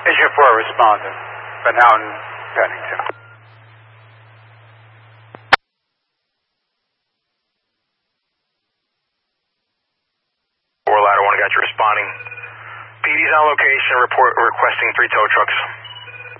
Issue 4 responding. Van Houten, Pennington. Ladder 1 got you responding. PD's on location, requesting 3 tow trucks.